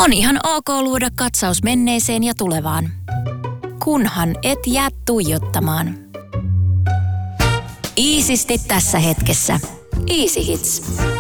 On ihan ok luoda katsaus menneeseen ja tulevaan. Kunhan et jää tuijottamaan. Iisisti tässä hetkessä. Easy Hits.